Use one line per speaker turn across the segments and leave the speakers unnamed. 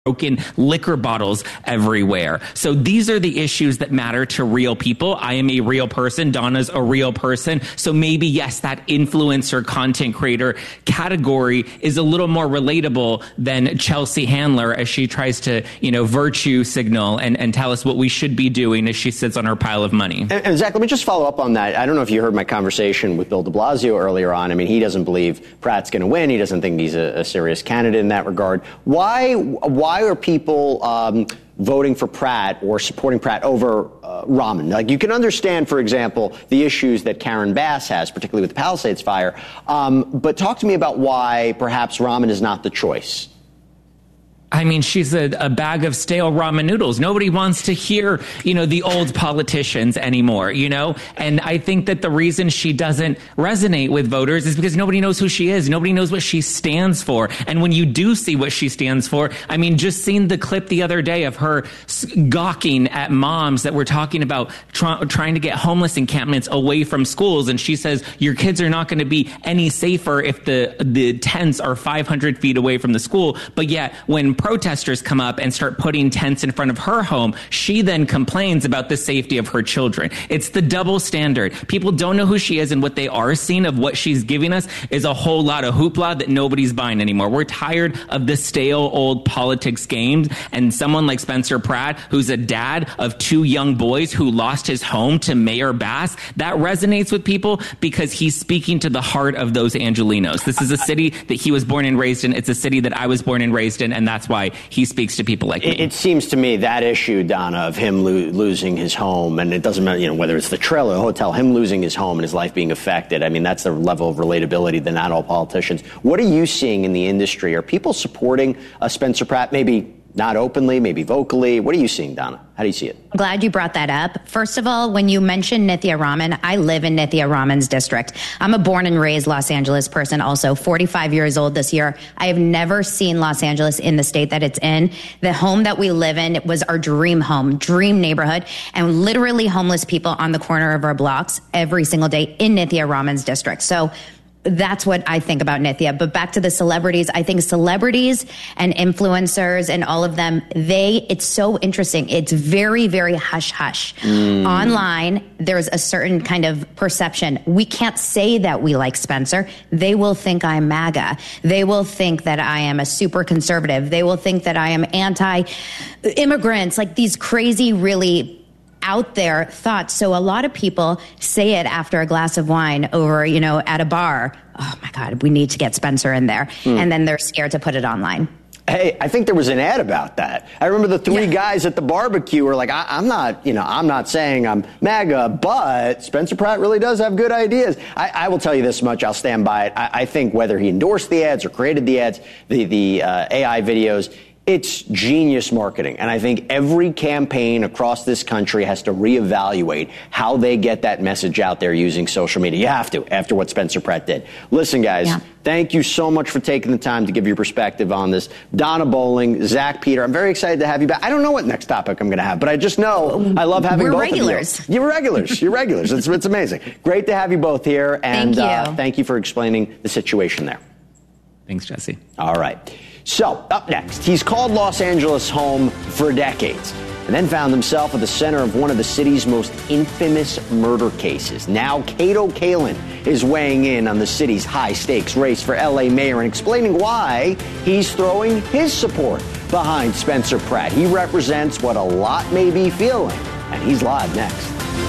broken liquor bottles everywhere. So these are the issues that matter to real people. I am a real person. Donna's a real person. So maybe, yes, that influencer content creator category is a little more relatable than Chelsea Handler as she tries to, virtue signal and tell us what we should be doing as she sits on her pile of money.
And Zach, let me just follow up on that. I don't know if you heard my conversation with Bill de Blasio earlier on. I mean, he doesn't believe Pratt's going to win. He doesn't think he's a serious candidate in that regard. Why are people voting for Pratt or supporting Pratt over Rahman? Like, you can understand, for example, the issues that Karen Bass has, particularly with the Palisades fire. But talk to me about why perhaps Rahman is not the choice.
I mean, she's a bag of stale ramen noodles. Nobody wants to hear, the old politicians anymore, And I think that the reason she doesn't resonate with voters is because nobody knows who she is. Nobody knows what she stands for. And when you do see what she stands for, I mean, just seeing the clip the other day of her gawking at moms that were talking about trying to get homeless encampments away from schools. And she says, your kids are not going to be any safer if the tents are 500 feet away from the school. But yet, when protesters come up and start putting tents in front of her home, she then complains about the safety of her children. It's the double standard. People don't know who she is, and what they are seeing of what she's giving us is a whole lot of hoopla that nobody's buying anymore. We're tired of the stale old politics games, and someone like Spencer Pratt, who's a dad of 2 young boys who lost his home to Mayor Bass, that resonates with people because he's speaking to the heart of those Angelenos. This is a city that he was born and raised in. It's a city that I was born and raised in, and that's why he speaks to people like me.
It seems to me that issue, Donna, of him losing his home, and it doesn't matter, whether it's the trail or the hotel, him losing his home and his life being affected. I mean, that's the level of relatability that not all politicians. What are you seeing in the industry? Are people supporting Spencer Pratt? Maybe not openly, maybe vocally. What are you seeing, Donna? How do you see it?
I'm glad you brought that up. First of all, when you mentioned Nithya Raman, I live in Nithya Raman's district. I'm a born and raised Los Angeles person, also 45 years old this year. I have never seen Los Angeles in the state that it's in. The home that we live in was our dream home, dream neighborhood, and literally homeless people on the corner of our blocks every single day in Nithya Raman's district. So that's what I think about Nithya. But back to the celebrities, I think celebrities and influencers and all of them, it's so interesting. It's very, very hush-hush. Online, there's a certain kind of perception. We can't say that we like Spencer. They will think I'm MAGA. They will think that I am a super conservative. They will think that I am anti-immigrants, like these crazy, really out there thoughts. So a lot of people say it after a glass of wine over, at a bar. Oh my God, we need to get Spencer in there. And then they're scared to put it online.
Hey, I think there was an ad about that. I remember the 3 guys at the barbecue were like, I'm not saying I'm MAGA, but Spencer Pratt really does have good ideas. I will tell you this much. I'll stand by it. I think whether he endorsed the ads or created the ads, the AI videos, it's genius marketing. And I think every campaign across this country has to reevaluate how they get that message out there using social media. You have to, after what Spencer Pratt did. Listen, guys, thank you so much for taking the time to give your perspective on this. Donna Bowling, Zach Peter, I'm very excited to have you back. I don't know what next topic I'm going to have, but I just know I love having both
regulars.
of you. You're regulars. You're regulars. It's amazing. Great to have you both here. And thank you for explaining the situation there.
Thanks, Jesse.
All right. So, up next, he's called Los Angeles home for decades and then found himself at the center of one of the city's most infamous murder cases. Now, Kato Kaelin is weighing in on the city's high-stakes race for L.A. mayor and explaining why he's throwing his support behind Spencer Pratt. He represents what a lot may be feeling, and he's live next.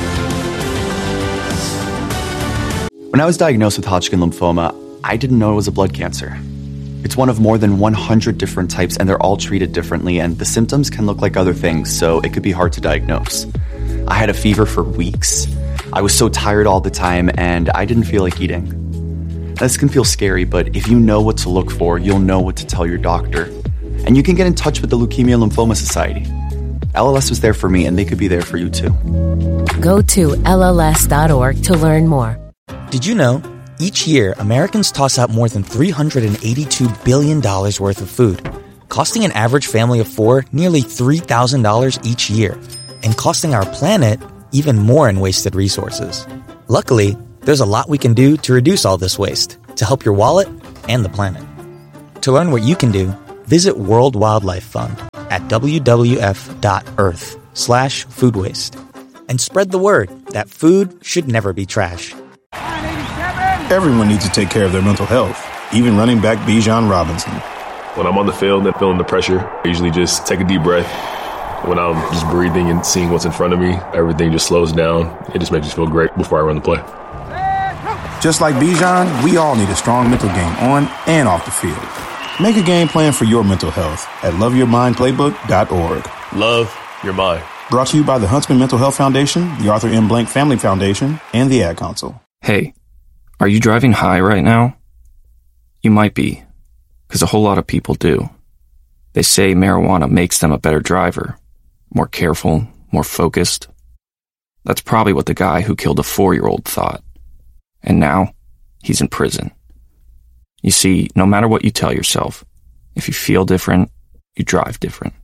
When I was diagnosed with Hodgkin lymphoma, I didn't know it was a blood cancer. It's one of more than 100 different types, and they're all treated differently, and the symptoms can look like other things, so it could be hard to diagnose. I had a fever for weeks. I was so tired all the time, and I didn't feel like eating. This can feel scary, but if you know what to look for, you'll know what to tell your doctor. And you can get in touch with the Leukemia Lymphoma Society. LLS was there for me, and they could be there for you too.
Go to LLS.org to learn more.
Did you know? Each year, Americans toss out more than $382 billion worth of food, costing an average family of 4 nearly $3,000 each year, and costing our planet even more in wasted resources. Luckily, there's a lot we can do to reduce all this waste, to help your wallet and the planet. To learn what you can do, Visit World Wildlife Fund at WWF.Earth/food waste and spread the word that food should never be trash.
Everyone needs to take care of their mental health, even running back Bijan Robinson.
When I'm on the field and feeling the pressure, I usually just take a deep breath. When I'm just breathing and seeing what's in front of me, everything just slows down. It just makes me feel great before I run the play.
Just like Bijan, we all need a strong mental game on and off the field. Make a game plan for your mental health at loveyourmindplaybook.org.
Love your mind.
Brought to you by the Huntsman Mental Health Foundation, the Arthur M. Blank Family Foundation, and the Ad Council.
Hey, are you driving high right now? You might be, because a whole lot of people do. They say marijuana makes them a better driver, more careful, more focused. That's probably what the guy who killed a 4-year-old thought. And now, he's in prison. You see, no matter what you tell yourself, if you feel different, you drive different.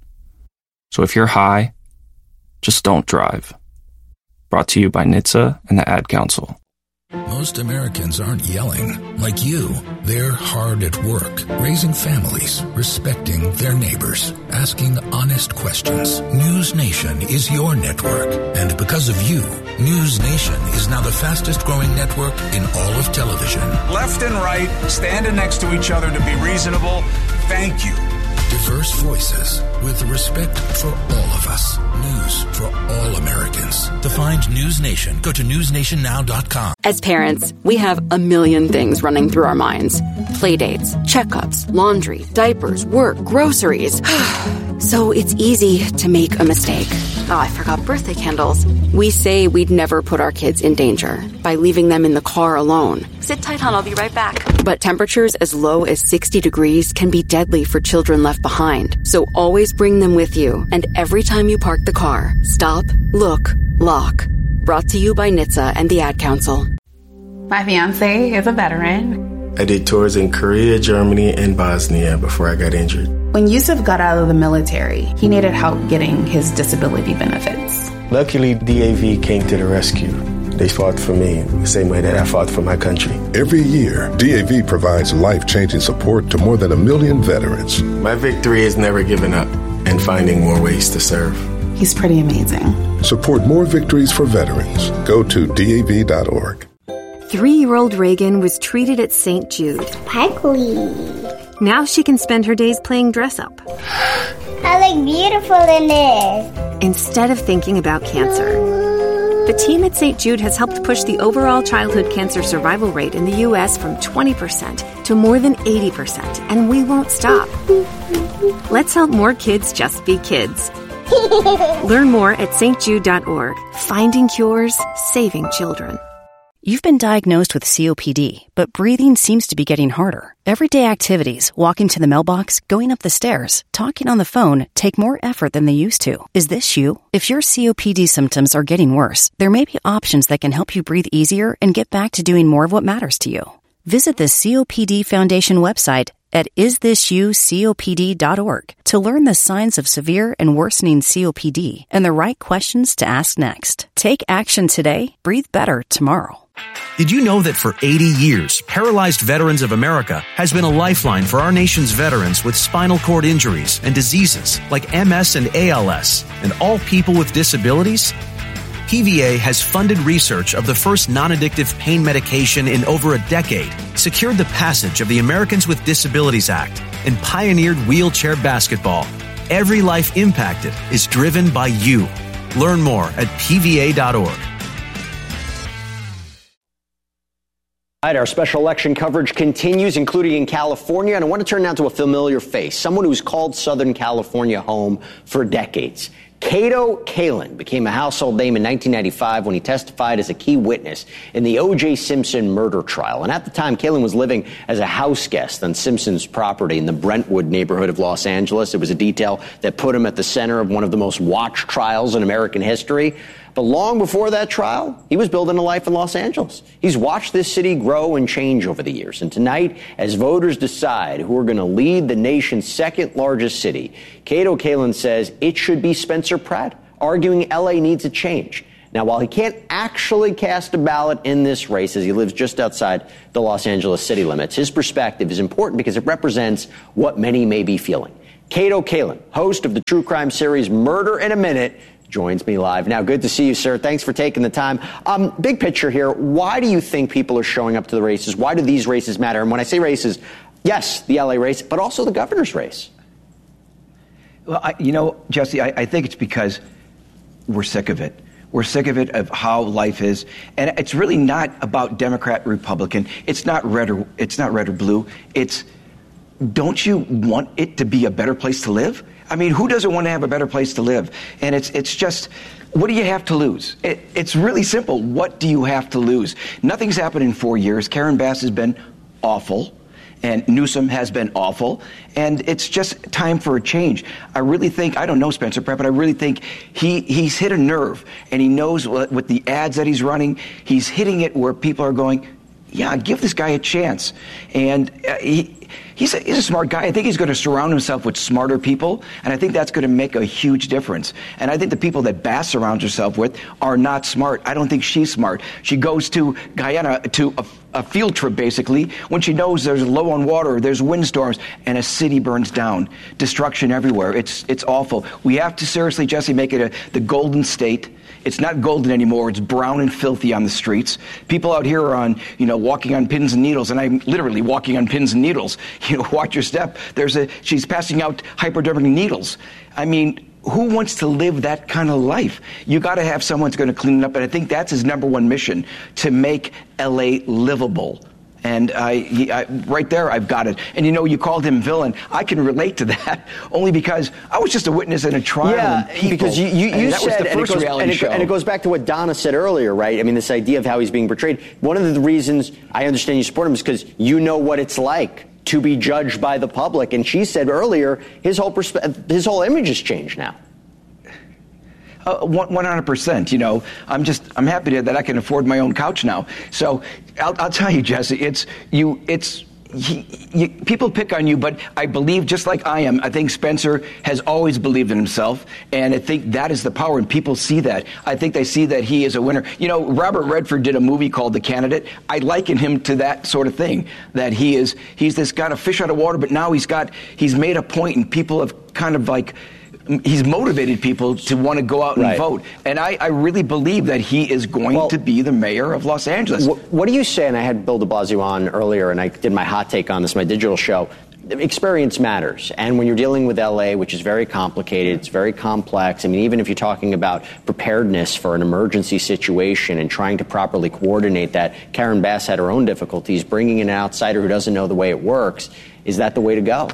So if you're high, just don't drive. Brought to you by NHTSA and the Ad Council.
Most Americans aren't yelling like you. They're hard at work, raising families, respecting their neighbors, asking honest questions. News Nation is your network. And because of you, News Nation is now the fastest growing network in all of television.
Left and right, standing next to each other to be reasonable. Thank you.
Diverse voices with respect for all of us. News for all Americans. To find News Nation, go to newsnationnow.com.
As parents, we have a million things running through our minds. Playdates, checkups, laundry, diapers, work, groceries. So it's easy to make a mistake. Oh, I forgot birthday candles. We say we'd never put our kids in danger by leaving them in the car alone. Sit tight, hon, I'll be right back. But temperatures as low as 60 degrees can be deadly for children left behind. So always bring them with you. And every time you park the car, stop, look, lock. Brought to you by NHTSA and the Ad Council.
My fiance is a veteran.
I did tours in Korea, Germany, and Bosnia before I got injured.
When Yusuf got out of the military, he needed help getting his disability benefits.
Luckily, DAV came to the rescue. They fought for me the same way that I fought for my country.
Every year, DAV provides life-changing support to more than 1 million veterans.
My victory is never giving up and finding more ways to serve.
He's pretty amazing.
Support more victories for veterans. Go to DAV.org.
3-year-old Reagan was treated at St. Jude.
Sparkly.
Now she can spend her days playing dress-up.
I look beautiful in this.
Instead of thinking about cancer. The team at St. Jude has helped push the overall childhood cancer survival rate in the U.S. from 20% to more than 80%, and we won't stop. Let's help more kids just be kids. Learn more at stjude.org. Finding cures, saving children.
You've been diagnosed with COPD, but breathing seems to be getting harder. Everyday activities, walking to the mailbox, going up the stairs, talking on the phone, take more effort than they used to. Is this you? If your COPD symptoms are getting worse, there may be options that can help you breathe easier and get back to doing more of what matters to you. Visit the COPD Foundation website at isthisyoucopd.org to learn the signs of severe and worsening COPD and the right questions to ask next. Take action today. Breathe better tomorrow.
Did you know that for 80 years, Paralyzed Veterans of America has been a lifeline for our nation's veterans with spinal cord injuries and diseases like MS and ALS, and all people with disabilities? PVA has funded research of the first non-addictive pain medication in over a decade, secured the passage of the Americans with Disabilities Act, and pioneered wheelchair basketball. Every life impacted is driven by you. Learn more at pva.org.
All right, our special election coverage continues, including in California, and I want to turn now to a familiar face, someone who's called Southern California home for decades. Kato Kaelin became a household name in 1995 when he testified as a key witness in the O.J. Simpson murder trial. And at the time, Kaelin was living as a house guest on Simpson's property in the Brentwood neighborhood of Los Angeles. It was a detail that put him at the center of one of the most watched trials in American history. But long before that trial, he was building a life in Los Angeles. He's watched this city grow and change over the years. And tonight, as voters decide who are going to lead the nation's second largest city, Kato Kaelin says it should be Spencer Pratt, arguing L.A. needs a change. Now, while he can't actually cast a ballot in this race, as he lives just outside the Los Angeles city limits, his perspective is important because it represents what many may be feeling. Kato Kaelin, host of the true crime series Murder in a Minute, joins me live now. Good to see you, sir. Thanks for taking the time. Big picture here. Why do you think people are showing up to the races? Why do these races matter? And when I say races, yes, the LA race, but also the governor's race.
Well, Jesse, I think it's because we're sick of it. We're sick of it, of how life is. And it's really not about Democrat, Republican. It's not red or blue. It's, don't you want it to be a better place to live? I mean, who doesn't want to have a better place to live? And it's just, what do you have to lose? It's really simple. What do you have to lose? Nothing's happened in 4 years. Karen Bass has been awful. And Newsom has been awful, and it's just time for a change. I really think, I don't know Spencer Pratt, but I really think he's hit a nerve, and he knows with the ads that he's running, he's hitting it where people are going, yeah, give this guy a chance. And he's a smart guy. I think he's going to surround himself with smarter people, and I think that's going to make a huge difference. And I think the people that Bass surrounds herself with are not smart. I don't think she's smart. She goes to Guyana to a field trip, basically, when she knows there's low on water, there's windstorms, and a city burns down. Destruction everywhere. It's awful. We have to seriously, Jesse, make it the Golden State. It's not golden anymore. It's brown and filthy on the streets. People out here are on, walking on pins and needles, and I'm literally walking on pins and needles. Watch your step. She's passing out hypodermic needles. I mean, who wants to live that kind of life? You got to have someone who's going to clean it up, and I think that's his number one mission, to make L.A. livable. And right there, I've got it. And you called him villain. I can relate to that only because I was just a witness in a trial.
Yeah, because you that said, was the first reality show. And it goes back to what Donna said earlier, right? I mean, this idea of how he's being portrayed. One of the reasons I understand you support him is because you know what it's like to be judged by the public. And she said earlier, his whole image has changed now.
100%. I'm happy that I can afford my own couch now. So I'll tell you, Jesse, people pick on you, but I believe, just like I am, I think Spencer has always believed in himself, and I think that is the power, and people see that. I think they see that he is a winner. Robert Redford did a movie called The Candidate. I liken him to that sort of thing, that he's this kind of fish out of water, but now he's made a point, and people have kind of he's motivated people to want to go out and vote. And I really believe that he is going to be the mayor of Los Angeles.
What do you say, and I had Bill de Blasio on earlier, and I did my hot take on this, my digital show. Experience matters. And when you're dealing with L.A., which is very complicated, it's very complex. I mean, even if you're talking about preparedness for an emergency situation and trying to properly coordinate that, Karen Bass had her own difficulties. Bringing in an outsider who doesn't know the way it works, is that the way to go?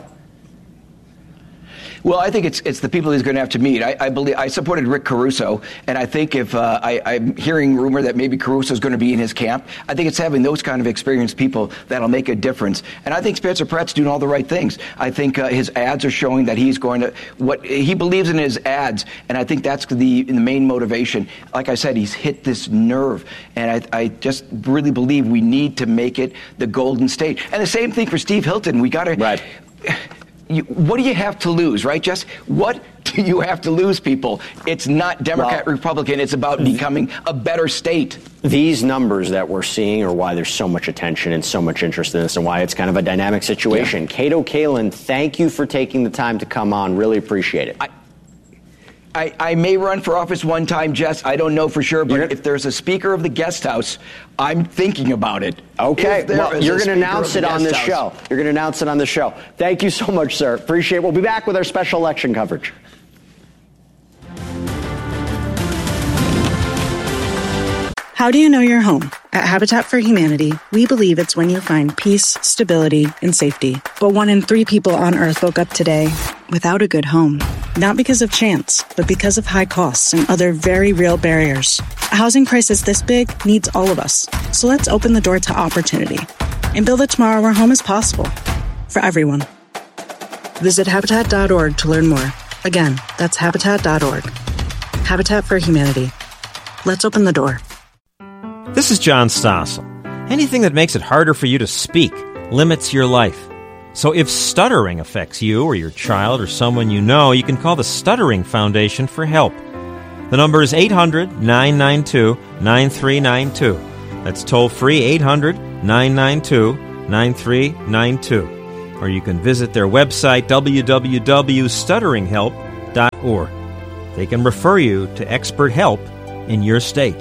Well, I think it's the people he's going to have to meet. I believe I supported Rick Caruso, and I think if I'm hearing rumor that maybe Caruso is going to be in his camp, I think it's having those kind of experienced people that'll make a difference. And I think Spencer Pratt's doing all the right things. I think his ads are showing that he's going to what he believes in his ads, and I think that's the main motivation. Like I said, he's hit this nerve, and I just really believe we need to make it the Golden State. And the same thing for Steve Hilton. We got to. What do you have to lose, right, Jess? What do you have to lose, people? It's not Democrat, Republican. It's about becoming a better state.
These numbers that we're seeing are why there's so much attention and so much interest in this, and why it's kind of a dynamic situation. Yeah. Kato Kaelin, thank you for taking the time to come on. Really appreciate it.
I may run for office one time, Jess. I don't know for sure, but if there's a Speaker of the Guest House, I'm thinking about it.
Okay, well, you're going to announce it on this show. You're going to announce it on the show. Thank you so much, sir. Appreciate it. We'll be back with our special election coverage.
How do you know you're home? At Habitat for Humanity, we believe it's when you find peace, stability, and safety. But 1 in 3 people on Earth woke up today without a good home. Not because of chance, but because of high costs and other very real barriers. A housing crisis this big needs all of us. So let's open the door to opportunity and build a tomorrow where home is possible for everyone. Visit Habitat.org to learn more. Again, that's Habitat.org. Habitat for Humanity. Let's open the door.
This is John Stossel. Anything that makes it harder for you to speak limits your life. So if stuttering affects you or your child or someone you know, you can call the Stuttering Foundation for help. The number is 800-992-9392. That's toll-free 800-992-9392. or you can visit their website, www.stutteringhelp.org. They can refer you to expert help in your state.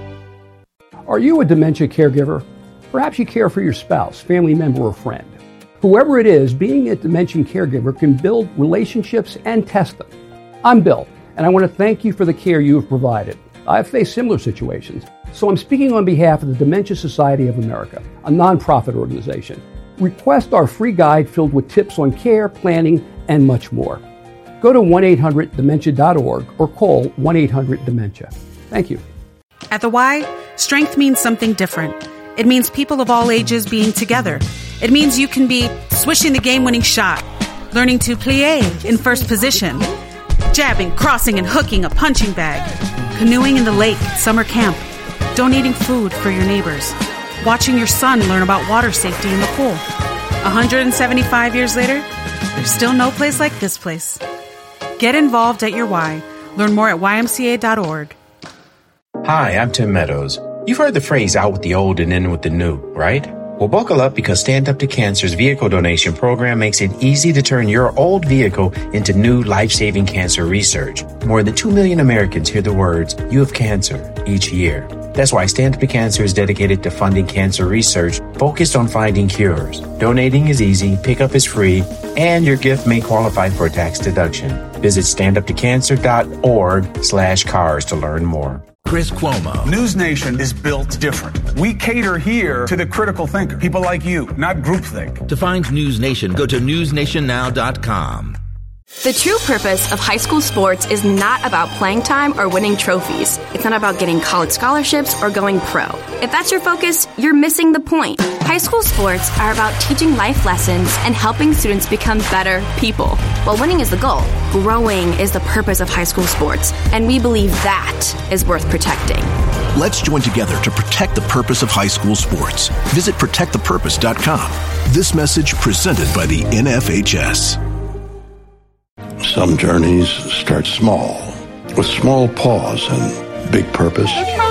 Are you a dementia caregiver? Perhaps you care for your spouse, family member, or friend. Whoever it is, being a dementia caregiver can build relationships and test them. I'm Bill, and I want to thank you for the care you have provided. I've faced similar situations, so I'm speaking on behalf of the Dementia Society of America, a nonprofit organization. Request our free guide filled with tips on care, planning, and much more. Go to 1-800-DEMENTIA.org or call 1-800-DEMENTIA. Thank you.
At the Y, strength means something different. It means people of all ages being together. It means you can be swishing the game-winning shot, learning to plie in first position, jabbing, crossing, and hooking a punching bag, canoeing in the lake at summer camp, donating food for your neighbors, watching your son learn about water safety in the pool. 175 years later, there's still no place like this place. Get involved at your Y. Learn more at ymca.org.
Hi, I'm Tim Meadows. You've heard the phrase out with the old and in with the new, right? Well, buckle up because Stand Up to Cancer's vehicle donation program makes it easy to turn your old vehicle into new life-saving cancer research. More than 2 million Americans hear the words, "You have cancer," each year. That's why Stand Up to Cancer is dedicated to funding cancer research focused on finding cures. Donating is easy, pickup is free, and your gift may qualify for a tax deduction. Visit standuptocancer.org/cars to learn more.
Chris Cuomo. News Nation is built different. We cater here to the critical thinker, people like you, not groupthink.
To find News Nation, go to newsnationnow.com.
The true purpose of high school sports is not about playing time or winning trophies. It's not about getting college scholarships or going pro. If that's your focus, you're missing the point. High school sports are about teaching life lessons and helping students become better people. While winning is the goal, growing is the purpose of high school sports, and we believe that is worth protecting.
Let's join together to protect the purpose of high school sports. Visit protectthepurpose.com. This message presented by the NFHS.
Some journeys start small, with small pause and big purpose.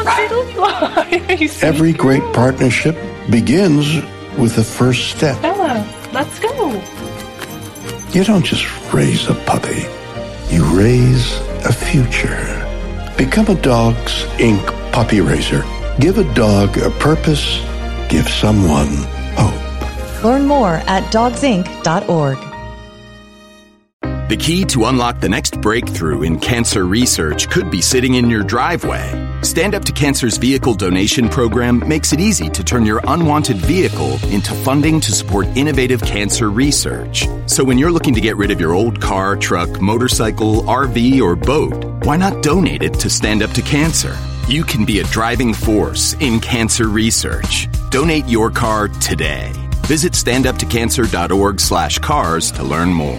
Every great partnership begins with the first step.
Bella, let's go.
You don't just raise a puppy, you raise a future. Become a Dogs Inc. puppy raiser. Give a dog a purpose. Give someone hope.
Learn more at dogsinc.org.
The key to unlock the next breakthrough in cancer research could be sitting in your driveway. Stand Up to Cancer's vehicle donation program makes it easy to turn your unwanted vehicle into funding to support innovative cancer research. So when you're looking to get rid of your old car, truck, motorcycle, RV, or boat, why not donate it to Stand Up to Cancer? You can be a driving force in cancer research. Donate your car today. Visit standuptocancer.org/cars to learn more.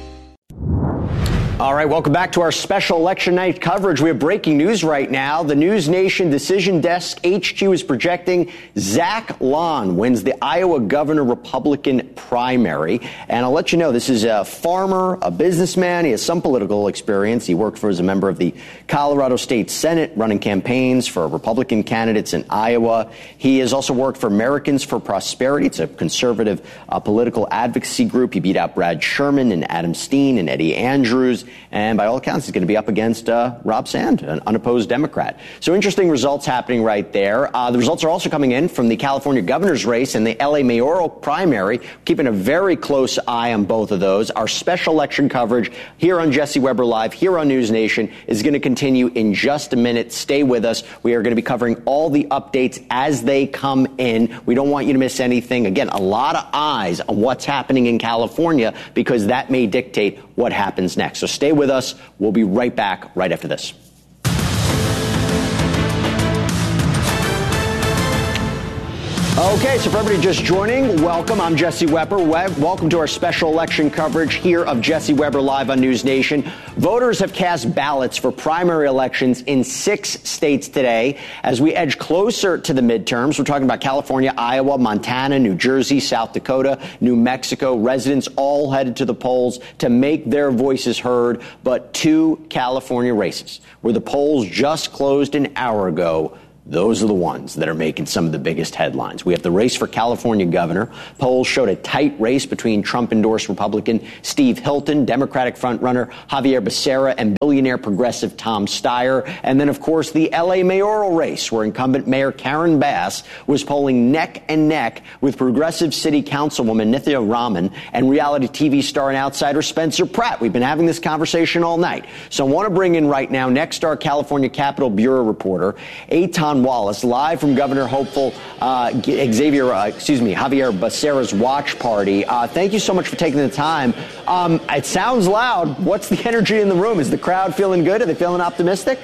All right, welcome back to our special election night coverage. We have breaking news right now. The News Nation Decision Desk HQ is projecting Zach Lahn wins the Iowa governor Republican primary. And I'll let you know, this is a farmer, a businessman. He has some political experience. He worked as a member of the Colorado State Senate, running campaigns for Republican candidates in Iowa. He has also worked for Americans for Prosperity. It's a conservative political advocacy group. He beat out Brad Sherman and Adam Steen and Eddie Andrews. And by all accounts, he's going to be up against Rob Sand, an unopposed Democrat. So interesting results happening right there. The results are also coming in from the California governor's race and the L.A. mayoral primary, keeping a very close eye on both of those. Our special election coverage here on Jesse Weber Live, here on News Nation, is going to continue in just a minute. Stay with us. We are going to be covering all the updates as they come in. We don't want you to miss anything. Again, a lot of eyes on what's happening in California because that may dictate what happens next. So stay with us. We'll be right back right after this. Okay, so for everybody just joining, welcome. I'm Jesse Weber. Welcome to our special election coverage here of Jesse Weber Live on News Nation. Voters have cast ballots for primary elections in 6 states today. As we edge closer to the midterms, we're talking about California, Iowa, Montana, New Jersey, South Dakota, New Mexico. Residents all headed to the polls to make their voices heard. But 2 California races where the polls just closed an hour ago those are the ones that are making some of the biggest headlines. We have the race for California governor. Polls showed a tight race between Trump-endorsed Republican Steve Hilton, Democratic frontrunner Javier Becerra, and billionaire progressive Tom Steyer. And then, of course, the L.A. mayoral race, where incumbent Mayor Karen Bass was polling neck and neck with progressive city councilwoman Nithya Raman and reality TV star and outsider Spencer Pratt. We've been having this conversation all night. So I want to bring in right now Nexstar California Capitol Bureau reporter Eitan Wallace, live from Governor hopeful Javier Becerra's watch party. Thank you so much for taking the time. It sounds loud. What's the energy in the room? Is the crowd feeling good? Are they feeling optimistic?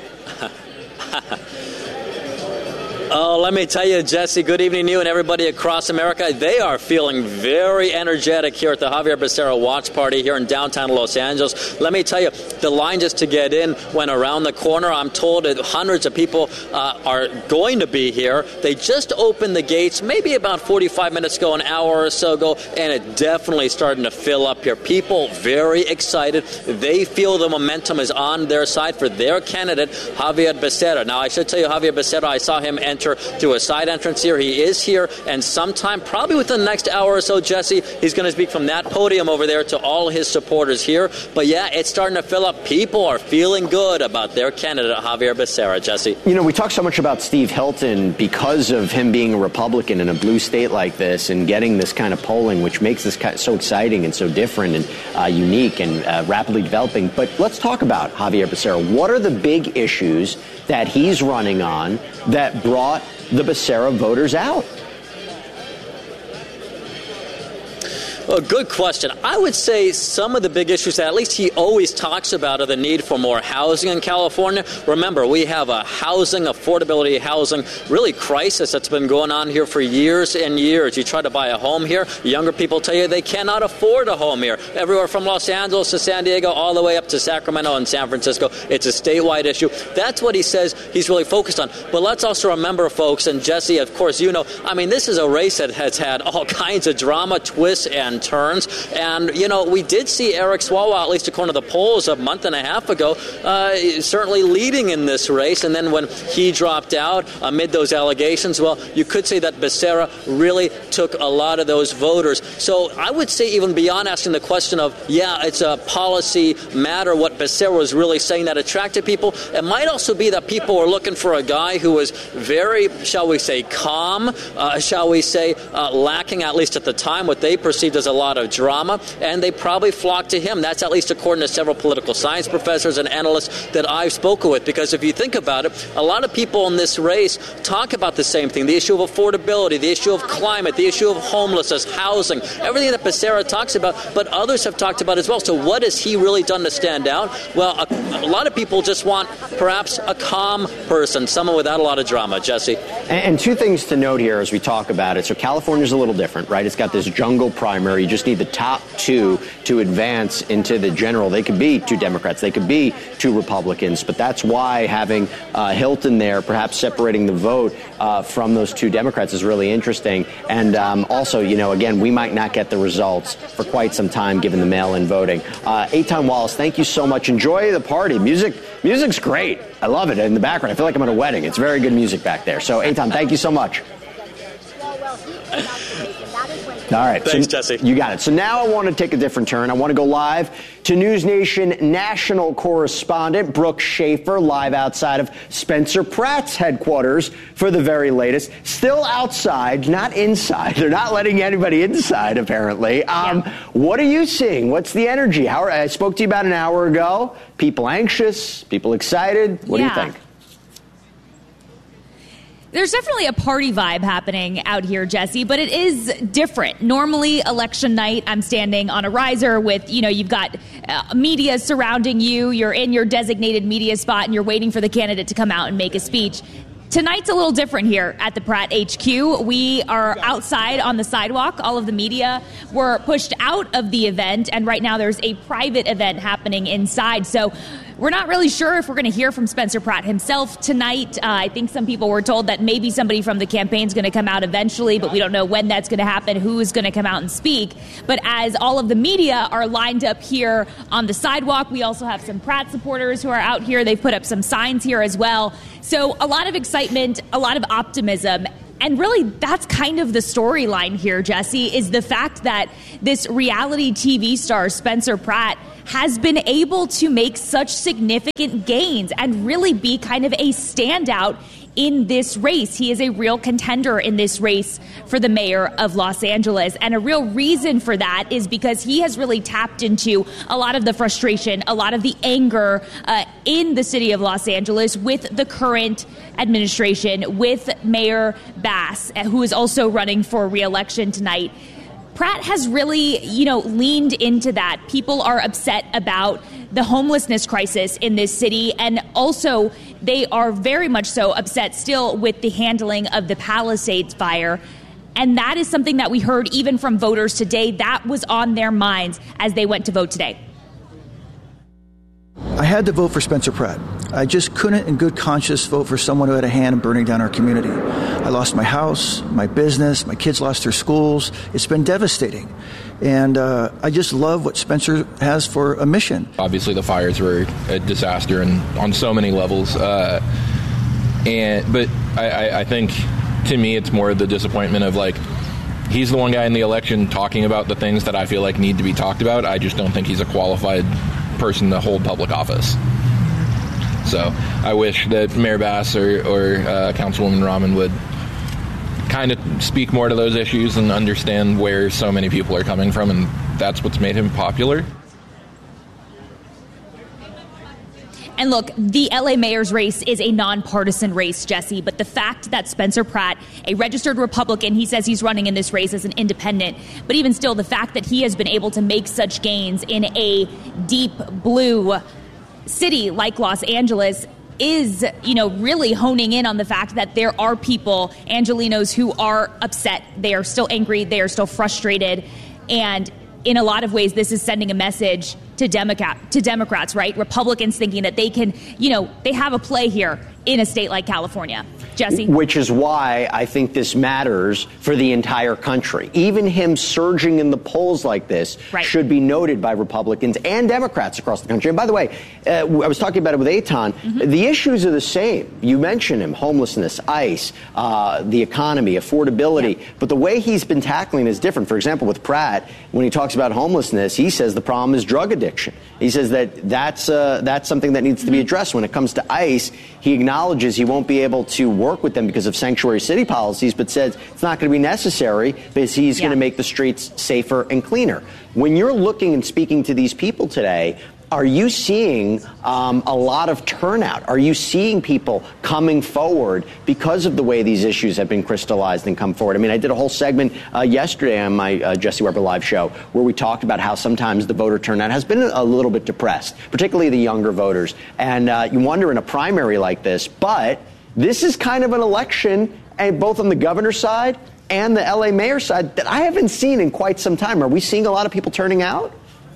Oh, let me tell you, Jesse, good evening to you and everybody across America. They are feeling very energetic here at the Javier Becerra Watch Party here in downtown Los Angeles. Let me tell you, the line just to get in went around the corner. I'm told that hundreds of people are going to be here. They just opened the gates maybe about 45 minutes ago, an hour or so ago, and it definitely starting to fill up here. People very excited. They feel the momentum is on their side for their candidate, Javier Becerra. Now, I should tell you, Javier Becerra, I saw him enter through a side entrance here. He is here, and sometime, probably within the next hour or so, Jesse, he's going to speak from that podium over there to all his supporters here. But yeah, it's starting to fill up. People are feeling good about their candidate, Javier Becerra, Jesse.
You know, we talk so much about Steve Hilton because of him being a Republican in a blue state like this and getting this kind of polling, which makes this so exciting and so different and unique and rapidly developing. But let's talk about Javier Becerra. What are the big issues that he's running on that brought the Becerra voters out?
Well, good question. I would say some of the big issues that at least he always talks about are the need for more housing in California. Remember, we have a affordability housing, really crisis that's been going on here for years and years. You try to buy a home here, younger people tell you they cannot afford a home here. Everywhere from Los Angeles to San Diego, all the way up to Sacramento and San Francisco. It's a statewide issue. That's what he says he's really focused on. But let's also remember, folks, and Jesse, of course, you know, I mean, this is a race that has had all kinds of drama, twists, and turns. And, you know, we did see Eric Swalwell, at least according to the polls a month and a half ago, certainly leading in this race. And then when he dropped out amid those allegations, well, you could say that Becerra really took a lot of those voters. So I would say even beyond asking the question of, yeah, it's a policy matter, what Becerra was really saying that attracted people, it might also be that people were looking for a guy who was very, shall we say, calm, lacking, at least at the time, what they perceived as a lot of drama, and they probably flocked to him. That's at least according to several political science professors and analysts that I've spoken with, because if you think about it, a lot of people in this race talk about the same thing, the issue of affordability, the issue of climate, the issue of homelessness, housing, everything that Becerra talks about, but others have talked about as well. So what has he really done to stand out? Well, a lot of people just want perhaps a calm person, someone without a lot of drama, Jesse.
And two things to note here as we talk about it. So California's a little different, right? It's got this jungle primary. You just need the top two to advance into the general. They could be two Democrats. They could be two Republicans. But that's why having Hilton there, perhaps separating the vote from those two Democrats, is really interesting. And also, you know, again, we might not get the results for quite some time given the mail-in voting. Eitan Wallace, thank you so much. Enjoy the party. Music's great. I love it in the background. I feel like I'm at a wedding. It's very good music back there. So, Eitan, thank you so much. All right.
Thanks, Jesse.
You got it. So now I want to take a different turn. I want to go live to News Nation national correspondent Brooke Schaefer, live outside of Spencer Pratt's headquarters for the very latest. Still outside, not inside. They're not letting anybody inside, apparently. What are you seeing? What's the energy? I spoke to you about an hour ago. People anxious? People excited? What do you think?
There's definitely a party vibe happening out here, Jesse, but it is different. Normally, election night, I'm standing on a riser with, you know, you've got media surrounding you. You're in your designated media spot and you're waiting for the candidate to come out and make a speech. Tonight's a little different here at the Pratt HQ. We are outside on the sidewalk. All of the media were pushed out of the event, and right now there's a private event happening inside. So We're not really sure if we're going to hear from Spencer Pratt himself tonight. I think some people were told that maybe somebody from the campaign is going to come out eventually, but we don't know when that's going to happen, who is going to come out and speak. But as all of the media are lined up here on the sidewalk, we also have some Pratt supporters who are out here. They've put up some signs here as well. So a lot of excitement, a lot of optimism. And really, that's kind of the storyline here, Jesse, is the fact that this reality TV star, Spencer Pratt, has been able to make such significant gains and really be kind of a standout in this race. He is a real contender in this race for the mayor of Los Angeles. And a real reason for that is because he has really tapped into a lot of the frustration, a lot of the anger in the city of Los Angeles with the current administration, with Mayor Bass, who is also running for re-election tonight. Pratt has really, leaned into that. People are upset about the homelessness crisis in this city, and also they are very much so upset still with the handling of the Palisades fire. And that is something that we heard even from voters today. That was on their minds as they went to vote today.
I had to vote for Spencer Pratt. I just couldn't in good conscience vote for someone who had a hand in burning down our community. I lost my house, my business, my kids lost their schools. It's been devastating. And I just love what Spencer has for a mission.
Obviously, the fires were a disaster and on so many levels. But I think, to me, it's more the disappointment of, he's the one guy in the election talking about the things that I feel like need to be talked about. I just don't think he's a qualified person to hold public office. So I wish that Mayor Bass or Councilwoman Rahman would kind of speak more to those issues and understand where so many people are coming from, and that's what's made him popular.
And look, the LA mayor's race is a nonpartisan race, Jesse, but the fact that Spencer Pratt, a registered Republican, he says he's running in this race as an independent, but even still, the fact that he has been able to make such gains in a deep blue city like Los Angeles is, really honing in on the fact that there are people, Angelenos, who are upset. They are still angry. They are still frustrated. And in a lot of ways, this is sending a message to Democrats, right? Republicans thinking that they can, they have a play here in a state like California. Jesse?
Which is why I think this matters for the entire country. Even him surging in the polls like this should be noted by Republicans and Democrats across the country. And by the way, I was talking about it with Eitan. Mm-hmm. The issues are the same. You mentioned him, homelessness, ICE, the economy, affordability. Yeah. But the way he's been tackling is different. For example, with Pratt, when he talks about homelessness, he says the problem is drug addiction. He says that's something that needs to be addressed. When it comes to ICE, he acknowledges he won't be able to work with them because of sanctuary city policies, but says it's not going to be necessary because he's going to make the streets safer and cleaner. When you're looking and speaking to these people today, are you seeing a lot of turnout? Are you seeing people coming forward because of the way these issues have been crystallized and come forward? I mean, I did a whole segment yesterday on my Jesse Weber Live show where we talked about how sometimes the voter turnout has been a little bit depressed, particularly the younger voters. And you wonder in a primary like this, but this is kind of an election, and both on the governor's side and the LA mayor's side, that I haven't seen in quite some time. Are we seeing a lot of people turning out?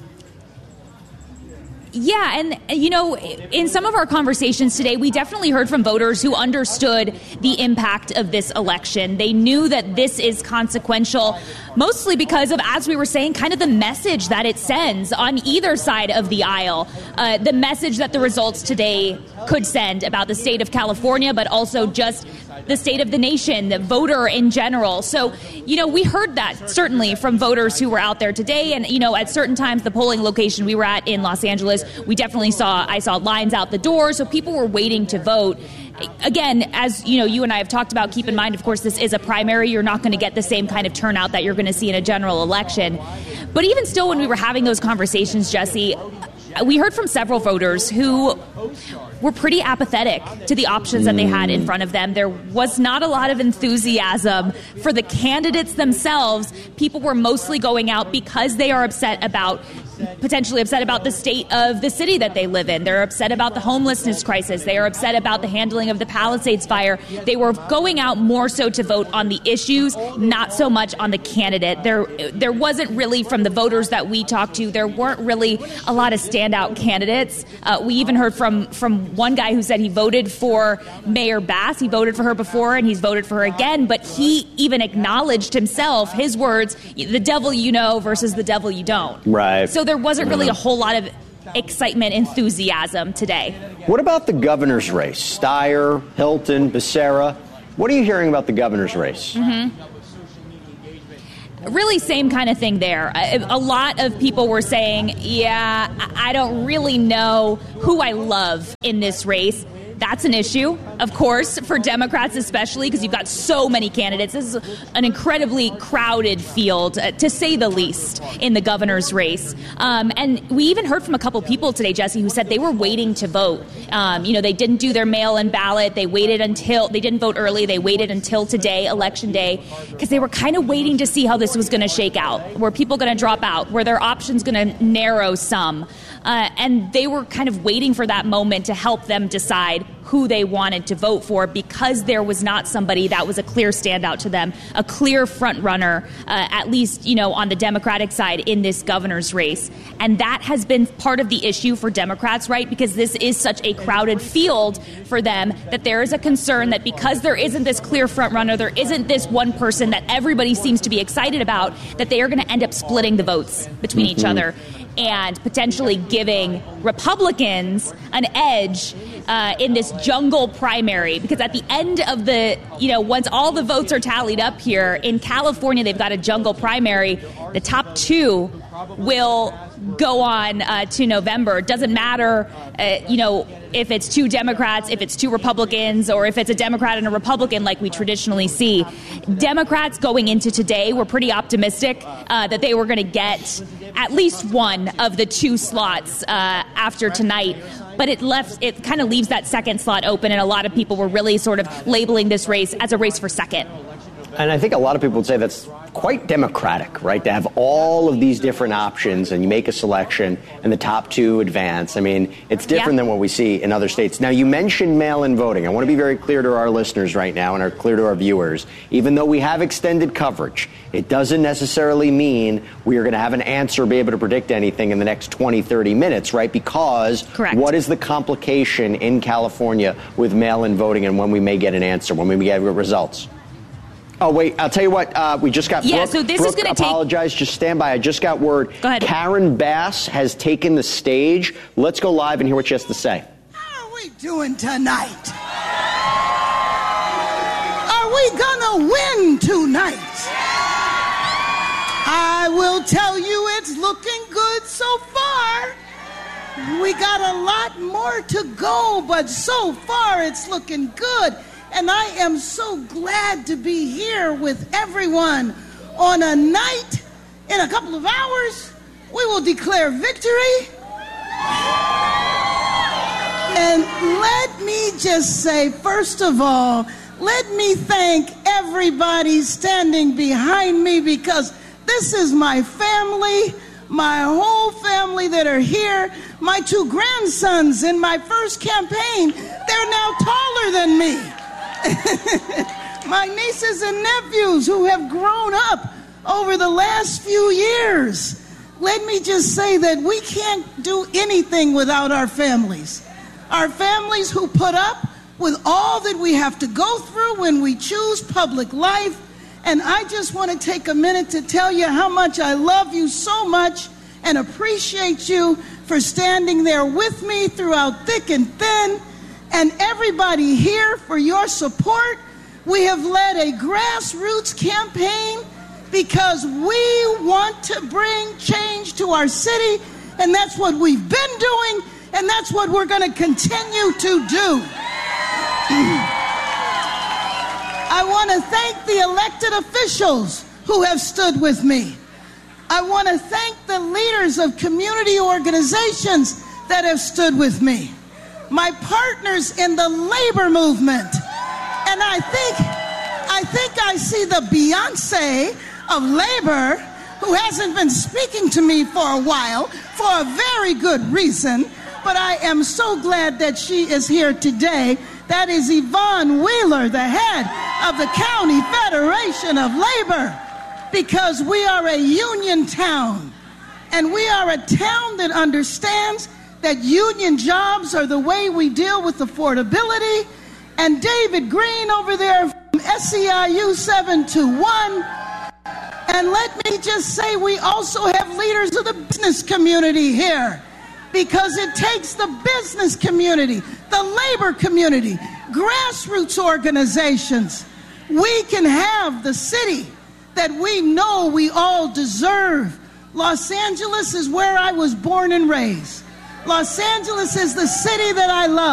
Yeah, and, in some of our conversations today, we definitely heard from voters who understood the impact of this election. They knew that this is consequential, mostly because of, as we were saying, kind of the message that it sends on either side of the aisle, the message that the results today could send about the state of California, but also just the state of the nation, the voter in general. So, we heard that certainly from voters who were out there today. And, at certain times, the polling location we were at in Los Angeles, we definitely I saw lines out the door. So people were waiting to vote. Again, as you and I have talked about, keep in mind, of course, this is a primary. You're not going to get the same kind of turnout that you're going to see in a general election. But even still, when we were having those conversations, Jesse, we heard from several voters who were pretty apathetic to the options that they had in front of them. There was not a lot of enthusiasm for the candidates themselves. People were mostly going out because they are upset about potentially upset about the state of the city that they live in. They're upset about the homelessness crisis. They are upset about the handling of the Palisades fire. They were going out more so to vote on the issues, not so much on the candidate. There wasn't really, from the voters that we talked to, there weren't really a lot of standout candidates. We even heard from one guy who said he voted for Mayor Bass. He voted for her before, and he's voted for her again. But he even acknowledged himself, his words, the devil you know versus the devil you don't.
Right.
So there wasn't really a whole lot of excitement, enthusiasm today.
What about the governor's race? Steyer, Hilton, Becerra. What are you hearing about the governor's race?
Really same kind of thing there. A lot of people were saying, yeah, I don't really know who I love in this race. That's an issue, of course, for Democrats especially, because you've got so many candidates. This is an incredibly crowded field, to say the least, in the governor's race. And we even heard from a couple people today, Jesse, who said they were waiting to vote. They didn't do their mail-in ballot. They didn't vote early. They waited until today, Election Day, because they were kind of waiting to see how this was going to shake out. Were people going to drop out? Were their options going to narrow some? And they were kind of waiting for that moment to help them decide who they wanted to vote for, because there was not somebody that was a clear standout to them, a clear front runner, at least, on the Democratic side in this governor's race. And that has been part of the issue for Democrats, right? Because this is such a crowded field for them, that there is a concern that because there isn't this clear front runner, there isn't this one person that everybody seems to be excited about, that they are going to end up splitting the votes between each other and potentially giving Republicans an edge in this jungle primary. Because at the end of the, once all the votes are tallied up here, in California, they've got a jungle primary. The top two will go on to November. It doesn't matter, if it's two Democrats, if it's two Republicans, or if it's a Democrat and a Republican like we traditionally see. Democrats going into today were pretty optimistic that they were going to get at least one of the two slots after tonight. But it kind of leaves that second slot open, and a lot of people were really sort of labeling this race as a race for second.
And I think a lot of people would say that's quite democratic, right? To have all of these different options and you make a selection and the top two advance. I mean, it's different than what we see in other states. Now, you mentioned mail-in voting. I want to be very clear to our listeners right now and clear to our viewers. Even though we have extended coverage, it doesn't necessarily mean we are going to have an answer or be able to predict anything in the next 20, 30 minutes, right? Because what is the complication in California with mail-in voting and when we may get an answer, when we may get results? Oh, wait, I'll tell you what, we just got Brooke.
So this is going to
apologize, just stand by. I just got word.
Go ahead.
Karen Bass has taken the stage. Let's go live and hear what she has to say.
How are we doing tonight? Are we going to win tonight? I will tell you it's looking good so far. We got a lot more to go, but so far it's looking good. And I am so glad to be here with everyone on a night. In a couple of hours, we will declare victory. And let me just say, first of all, let me thank everybody standing behind me, because this is my family, my whole family that are here. My two grandsons in my first campaign, they're now taller than me. My nieces and nephews who have grown up over the last few years. Let me just say that we can't do anything without our families. Our families who put up with all that we have to go through when we choose public life. And I just want to take a minute to tell you how much I love you so much and appreciate you for standing there with me throughout thick and thin. And everybody here for your support. We have led a grassroots campaign because we want to bring change to our city, and that's what we've been doing, and that's what we're going to continue to do. I want to thank the elected officials who have stood with me. I want to thank the leaders of community organizations that have stood with me. My partners in the labor movement. And I think I see the Beyonce of labor who hasn't been speaking to me for a while for a very good reason, but I am so glad that she is here today. That is Yvonne Wheeler, the head of the County Federation of Labor, because we are a union town, and we are a town that understands that union jobs are the way we deal with affordability. And David Green over there from SEIU 721. And let me just say, we also have leaders of the business community here, because it takes the business community, the labor community, grassroots organizations. We can have the city that we know we all deserve. Los Angeles is where I was born and raised. Los Angeles is the city that I love.